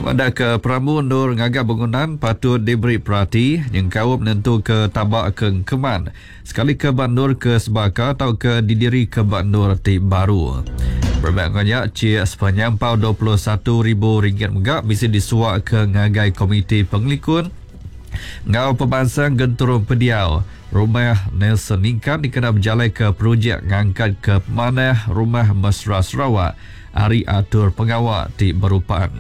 Pada ke Pramu Nur ngagak bangunan patut diberi perhati yang kau menentu ke tabak keman sekali ke Bandur ke Sebaka atau ke didiri ke Bandur ti baru. Berbanyaknya cik sepanjang pau RM21,000 megak bisa disuak ke ngagai komiti penglikun ngau pembansang genturun pediau rumah Nelson Ingkan dikena berjalan ke projek ngangkat ke pemanah rumah mesra Sarawak hari atur pengawal di Berupaan.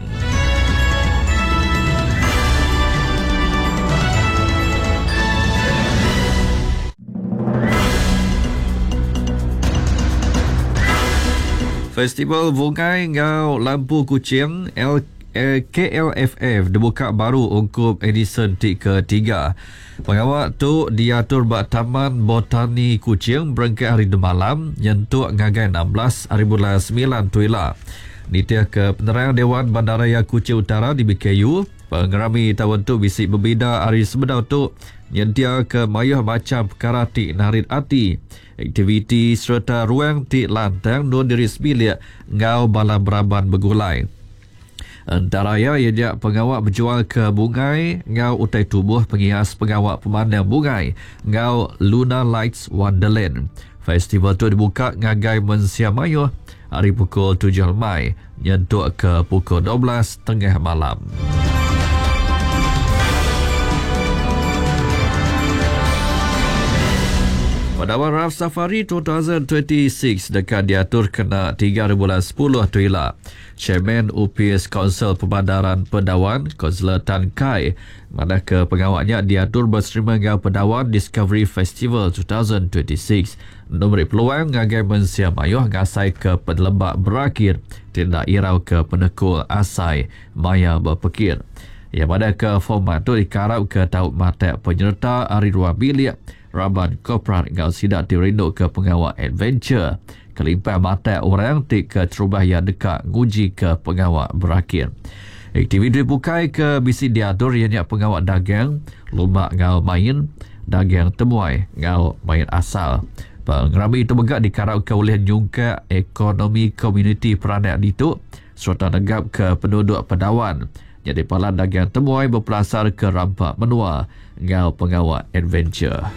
Festival Vungai Ngau Lampu Kuching KLFF dibuka baru untuk edison ke-3. Pengawal tu diatur bak Taman Botani Kuching berangkat hari malam nyentuk ngagai 16 hari bulan 9 tuila. Nitia ke penerang Dewan Bandaraya Kuching Utara di BKU, pengerami tahun tu bisik berbeda hari sebenar tu nyentia ke mayah macam perkara ti narit ati. Aktiviti serta ruang ti lantang non diri sebilik ngau bala beraban bergulai. Antaranya ia pengawal berjual ke bungai ngau utai tubuh penghias pengawal pemandang bungai ngau Luna Lights Wonderland. Festival tu dibuka ngagai mensiam mayuh hari pukul 7 Mai nyentuk ke pukul 12 tengah malam. Padawan Raf Safari 2026 dekat diatur kena 3 bulan 10 tuila. Chairman UPS Kaunsil Pemandaran Pedawan, Konselor Tan Kai, mana ke pengawalnya diatur berserima dengan Pedawan Discovery Festival 2026. Nombor peluang ngagai mensiam mayuh ngasai ke penlembak berakhir, tidak irau ke penekul asai maya berpekir. Yang mana ke format tu dikarap ke taut mata penyerta hari ruang bilik Raban Koprat ngau sidak dirinduk ke pengawal adventure. Kelimpah mata orang tik ke terubah yang dekat nguji ke pengawal berakhir. Aktiviti bukai ke bisi diatur ianya pengawal dagang, lumak ngau main, dagang temuai ngau main asal. Pengerami itu megak dikarap ke oleh nyungka ekonomi komuniti peranak dituk serta negap ke penduduk Pedawan. Jadi palan dagang temuai berpelasar ke rampak menua ngau pengawal adventure.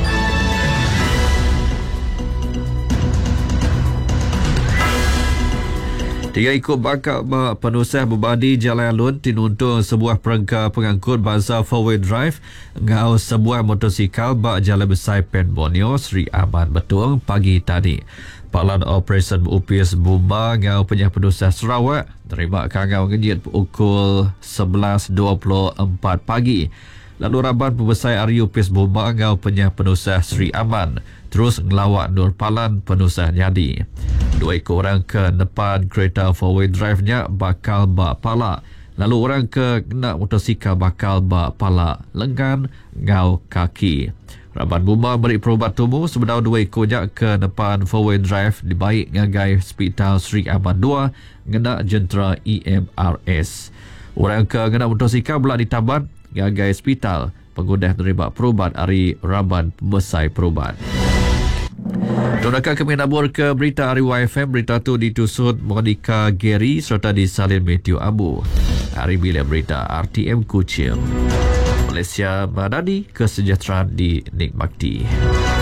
Tiga ikut bakal penusah berbadi Jalan Alun tinuntung sebuah perangka pengangkut bangsa 4-wheel drive ngau sebuah motosikal bak Jalan Besar Pen Borneo Sri Aman Betung pagi tadi. Palan Operation UPS Bumba ngau penyah penusah Sarawak terima kangau ngejit pukul 11.24 pagi. Lalu Raban Pembesar Ari UPS Bumba ngau penyah penusah Sri Aman terus ngelawak Nur Palan penusah Nyadi. 2 ekor orang ke depan kereta 4-wheel drive-nya bakal bak pala. Lalu orang ke kena motosikal bakal bak pala lengan ngau kaki. Raban Bumba beri perubat tubuh sebenar 2 ekornya ke depan 4-wheel drive dibaik ngagai Hospital Sri Aman 2 ngena jentera EMRS. Orang ke kena motosikal pula ditaban ngagai hospital. Pengguna terlibat perubat hari Raban Pembesar Perubat. Tunakan kami nabur ke berita hari YFM. Berita tu ditusut Monica Gary serta disalin Matthew Abu. Hari bila berita RTM Kuching. Malaysia Madani, kesejahteraan dinikmati.